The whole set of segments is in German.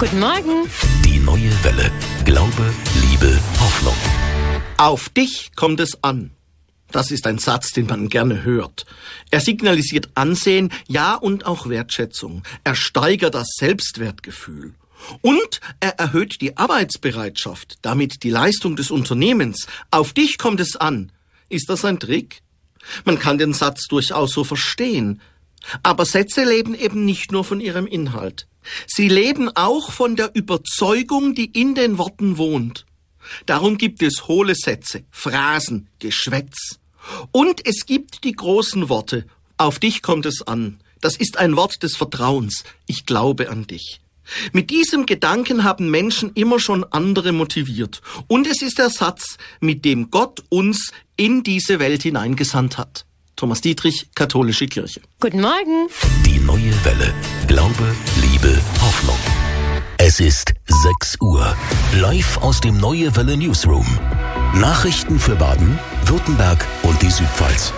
Guten Morgen. Die neue Welle. Glaube, Liebe, Hoffnung. Auf dich kommt es an. Das ist ein Satz, den man gerne hört. Er signalisiert Ansehen, ja und auch Wertschätzung. Er steigert das Selbstwertgefühl. Und er erhöht die Arbeitsbereitschaft, damit die Leistung des Unternehmens. Auf dich kommt es an. Ist das ein Trick? Man kann den Satz durchaus so verstehen. Aber Sätze leben eben nicht nur von ihrem Inhalt. Sie leben auch von der Überzeugung, die in den Worten wohnt. Darum gibt es hohle Sätze, Phrasen, Geschwätz. Und es gibt die großen Worte. Auf dich kommt es an. Das ist ein Wort des Vertrauens. Ich glaube an dich. Mit diesem Gedanken haben Menschen immer schon andere motiviert. Und es ist der Satz, mit dem Gott uns in diese Welt hineingesandt hat. Thomas Dietrich, Katholische Kirche. Guten Morgen. Die neue Welle. Glaube, Liebe, Hoffnung. Es ist 6 Uhr. Live aus dem Neue Welle Newsroom. Nachrichten für Baden, Württemberg und die Südpfalz.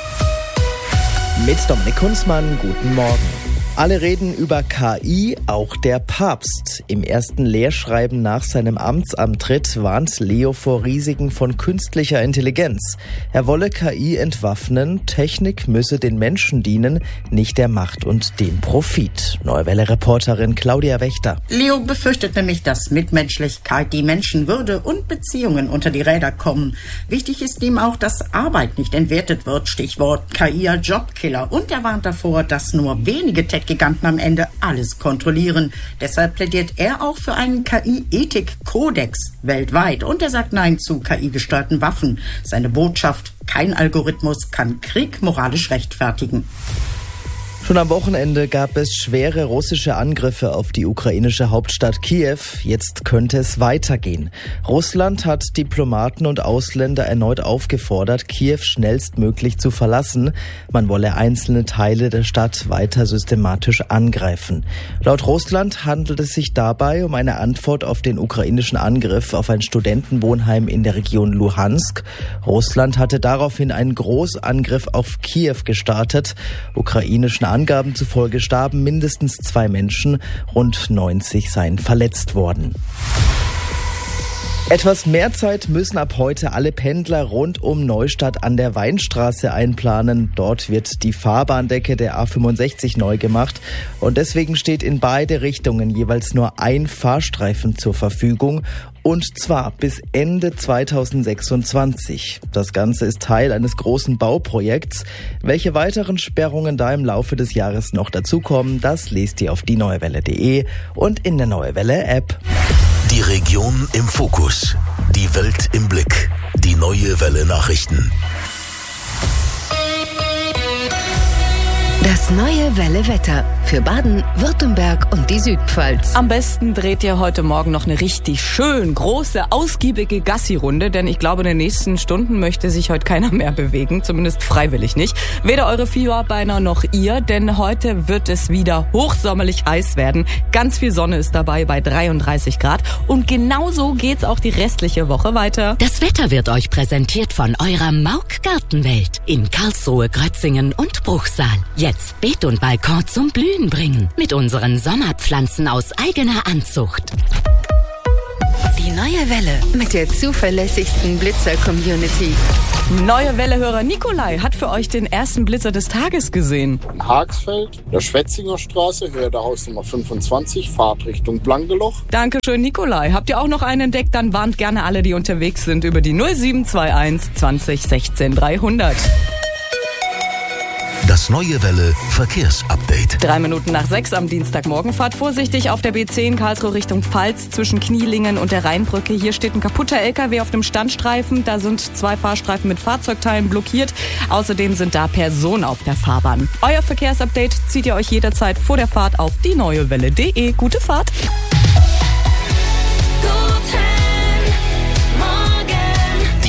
Mit Dominik Kunzmann, guten Morgen. Alle reden über KI, auch der Papst. Im ersten Lehrschreiben nach seinem Amtsantritt warnt Leo vor Risiken von künstlicher Intelligenz. Er wolle KI entwaffnen, Technik müsse den Menschen dienen, nicht der Macht und dem Profit. Neue Welle-Reporterin Claudia Wächter. Leo befürchtet nämlich, dass Mitmenschlichkeit, die Menschenwürde und Beziehungen unter die Räder kommen. Wichtig ist ihm auch, dass Arbeit nicht entwertet wird, Stichwort KI als Jobkiller. Und er warnt davor, dass nur wenige Tech-Giganten am Ende alles kontrollieren. Deshalb plädiert er auch für einen KI-Ethik-Kodex weltweit. Und er sagt Nein zu KI-gesteuerten Waffen. Seine Botschaft: Kein Algorithmus kann Krieg moralisch rechtfertigen. Schon am Wochenende gab es schwere russische Angriffe auf die ukrainische Hauptstadt Kiew. Jetzt könnte es weitergehen. Russland hat Diplomaten und Ausländer erneut aufgefordert, Kiew schnellstmöglich zu verlassen. Man wolle einzelne Teile der Stadt weiter systematisch angreifen. Laut Russland handelt es sich dabei um eine Antwort auf den ukrainischen Angriff auf ein Studentenwohnheim in der Region Luhansk. Russland hatte daraufhin einen Großangriff auf Kiew gestartet. Ukrainischen Angaben zufolge starben mindestens 2 Menschen, rund 90 seien verletzt worden. Etwas mehr Zeit müssen ab heute alle Pendler rund um Neustadt an der Weinstraße einplanen. Dort wird die Fahrbahndecke der A65 neu gemacht und deswegen steht in beide Richtungen jeweils nur ein Fahrstreifen zur Verfügung. Und zwar bis Ende 2026. Das Ganze ist Teil eines großen Bauprojekts. Welche weiteren Sperrungen da im Laufe des Jahres noch dazukommen, das lest ihr auf dieneuewelle.de und in der Neue Welle App. Die Region im Fokus. Die Welt im Blick. Die Neue Welle Nachrichten. Das Neue Welle Wetter für Baden, Württemberg und die Südpfalz. Am besten dreht ihr heute Morgen noch eine richtig schön große, ausgiebige Gassi-Runde, denn ich glaube, in den nächsten Stunden möchte sich heute keiner mehr bewegen, zumindest freiwillig nicht. Weder eure Vierbeiner noch ihr, denn heute wird es wieder hochsommerlich heiß werden. Ganz viel Sonne ist dabei bei 33 Grad und genauso geht's auch die restliche Woche weiter. Das Wetter wird euch präsentiert von eurer Mauk Gartenwelt in Karlsruhe, Grötzingen und Bruchsal. Jetzt Beet und Balkon zum Blühen bringen mit unseren Sommerpflanzen aus eigener Anzucht. Die Neue Welle mit der zuverlässigsten Blitzer-Community. Neue Welle-Hörer Nikolai hat für euch den ersten Blitzer des Tages gesehen. In Haagsfeld, der Schwetzinger Straße, Höhe der Hausnummer 25, Fahrt Richtung Blankeloch. Dankeschön, Nikolai. Habt ihr auch noch einen entdeckt, dann warnt gerne alle, die unterwegs sind, über die 0721 20 16 300. Das Neue Welle Verkehrsupdate. 3 Minuten nach 6 am Dienstagmorgen. Fahrt vorsichtig auf der B10 Karlsruhe Richtung Pfalz zwischen Knielingen und der Rheinbrücke. Hier steht ein kaputter LKW auf dem Standstreifen. Da sind 2 Fahrstreifen mit Fahrzeugteilen blockiert. Außerdem sind da Personen auf der Fahrbahn. Euer Verkehrsupdate zieht ihr euch jederzeit vor der Fahrt auf dieneuewelle.de. Gute Fahrt!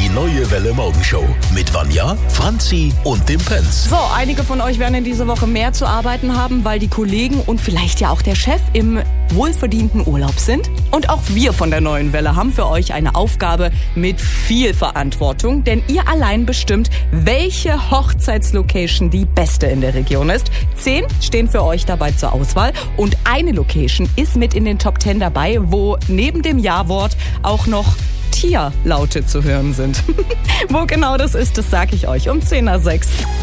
Die neue Welle Morgenshow mit Vanja, Franzi und dem Pence. So, einige von euch werden in dieser Woche mehr zu arbeiten haben, weil die Kollegen und vielleicht ja auch der Chef im wohlverdienten Urlaub sind. Und auch wir von der neuen Welle haben für euch eine Aufgabe mit viel Verantwortung, denn ihr allein bestimmt, welche Hochzeitslocation die beste in der Region ist. 10 stehen für euch dabei zur Auswahl und eine Location ist mit in den Top 10 dabei, wo neben dem Ja-Wort auch noch Tierlaute zu hören sind. Wo genau das ist, das sage ich euch um 10:06.